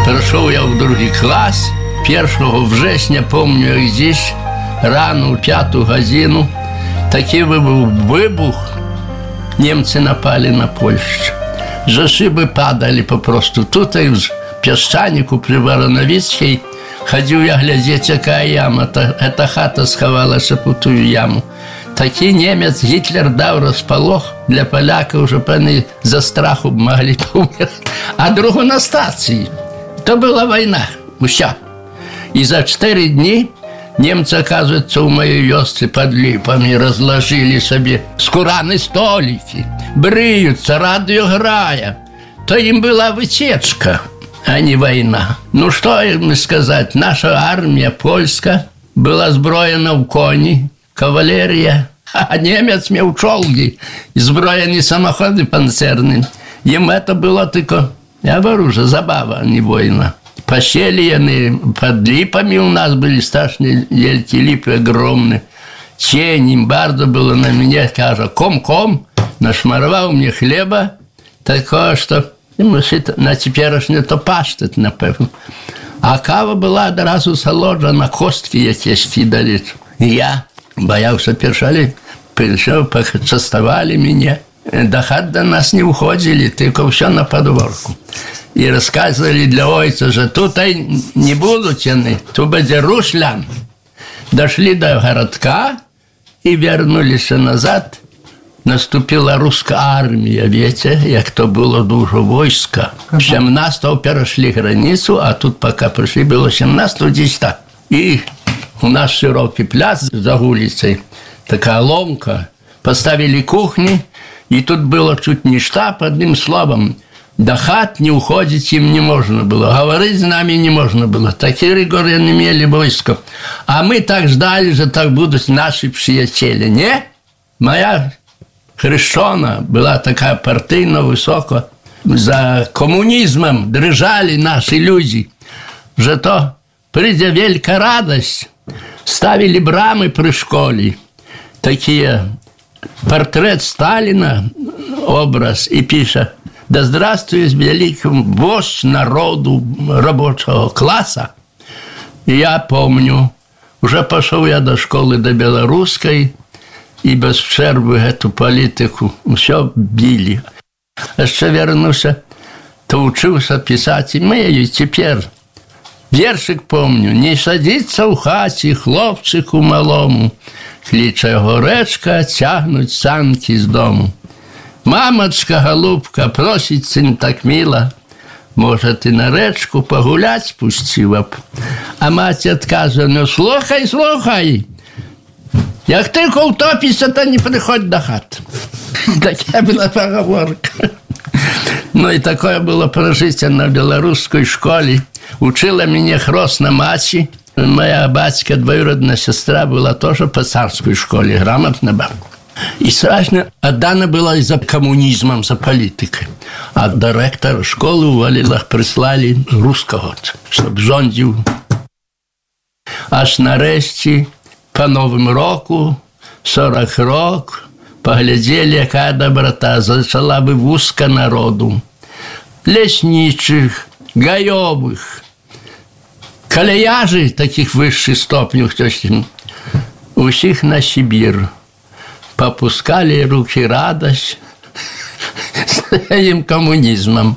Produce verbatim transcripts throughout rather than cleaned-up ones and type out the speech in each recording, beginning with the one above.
Прийшов я в другий клас. Першого вжесня, помню, як здесь рано, в п'яту годину, такий був вибух. Немцы напали на Польщу. Зашибы падали попросту. Тут и в Песчанику при Вороновицкой ходил я глядеть, какая яма. Это, эта хата сховалась в ту яму. Такий немец Гитлер дав розполох для поляків, щоб вони за страху могли померти. А другу на стації. То була війна. Все. И за четыре дни немцы, оказывается, в моей вёсце под липами разложили себе скураны столики, бреются, радио грая. То им была вытечка, а не война. Ну, что им сказать, наша армия польская была сброена в кони, кавалерия, а немец имел чолги, сброены самоходы панцирные. Им это было только, я говорю уже, забава, а не война. Поселены под липами у нас были страшные ельки, липы огромные. Тень, им bardzo было на меня, кажа, ком-ком, нашмарвал мне хлеба, такое, что на теперешнее то паштет, напевно. А кава была одразу солоджена, костки якісь кидали. Я боялся першали, пришел, почастовали меня. До хат до нас не уходили, только все на подворку. И рассказывали для ойца, что тут не будут они, тут будет рушлян. Дошли до городка и вернулись назад. Наступила русская армия, видите, як то было дуже войска. семнадцатого перешли границу, а тут пока пришли, было семнадцатого десятого. И у нас широкий пляц за улицей, такая ломка. Поставили кухни, и тут было чуть не штаб, одним словом. До хат не уходить им не можно было. Говорить с нами не можно было. Такие ригоры не имели войска. А мы так ждали, что так будут наши приятели. Не? Моя хрещена была такая партийно высоко. За коммунизмом дрожали наши люди. Зато придя велика радость, ставили брамы при школе. Такие портрет Сталина, образ, и пишет: «Да здравствует великим вождь народу рабочего класса». И я помню, уже пошел я до школы, до белорусской, и без przerwy эту политику все били. А еще вернулся, то учился писать, и мы и теперь вершик помню: «Не садиться в хаті хлопчику малому, кличе горечка, тягнуть санки з дому. Мамочка, голубка, просить син так мило, може, ти на речку погулять спустила б». А мать откаже: «Ну, слухай, слухай, як тільки утопишся, то не приходь до хат». Такая была поговорка. Ну, и такое было прожитие на белорусской школе. Учила меня хросна мать. Моя батька, двоюродная сестра, была тоже по царской школе, грамотная была. И страшно отдана была и за коммунизмом, за политикой. А директор школы у Валилах прислали русского, чтобы жондил. Аж нарешті, по Новому року, сорок рок, поглядели, яка доброта, зачала бы вузка народу. Лесничих, гаевых, колеяжей таких высших ступеней, усіх на Сибирь. Попускали руки радость своим коммунизмом.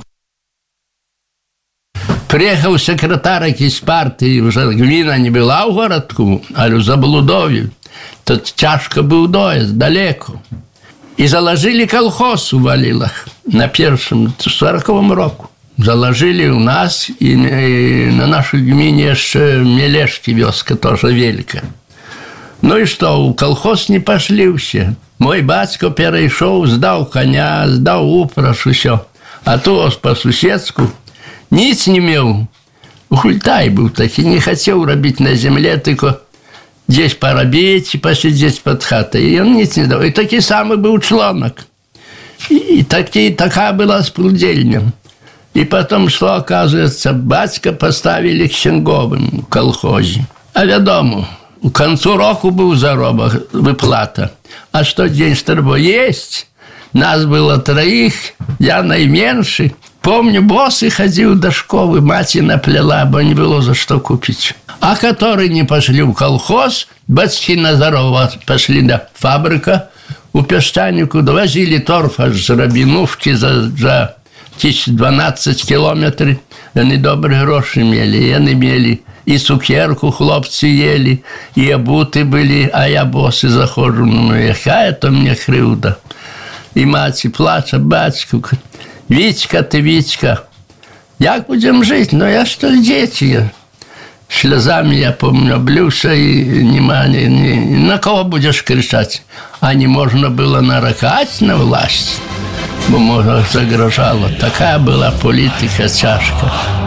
Приехал секретарь из партии, уже глина не была в городку, а в Заблудове. Тут тяжко был доезд, далеко. И заложили колхоз у Валилах на первом сороковом року. Заложили у нас, и, и на нашей гмине еще Мелешки вёска тоже велика. Ну и что, у колхоз не пошли все. Мой батько перейшов, сдал коня, сдал упраж, все. А то по-суседску ниц не имел. Хультай был такой, не хотел робить на земле, только здесь поробить и посидеть под хатой. И он ниц не дал. И такой самый был члонок. И, и таки, такая была спрудельня. И потом, что оказывается, батька поставили к Щенговым в колхозе. А ведомо, к концу року был заробок, выплата. А что день сторбо есть? Нас было троих, я наименьший. Помню, босы ходил до школы, мать напляла, бо не было за что купить. А которые не пошли в колхоз, батьки на здорово пошли до фабрика у Пештанику, довозили торф аж з Рабіновки за, за дванадцять кілометрів. Вони добрі гроші мали, і вони мали. І цукерку хлопці ели, і обуты были, а я босы захожу, ну, яка то мне кривда. І мать плаче, батько, Витька ты, Витька, як будем жить? Ну, я что ли дети? Слезами, я помню, облился, и нема, ни, ни, на кого будешь кричать? А не можно было нарекать на власть, бо, может, загрожало. Такая была политика тяжкая.